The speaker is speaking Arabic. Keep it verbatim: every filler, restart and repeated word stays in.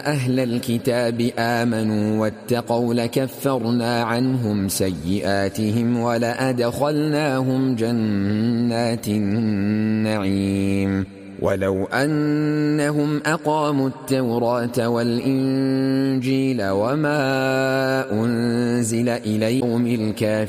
أهل الكتاب آمنوا واتقوا لكفرنا عنهم سيئاتهم ولأدخلناهم جنات النعيم ولو أنهم أقاموا التوراة والإنجيل وما أنزل إليهم الكافرون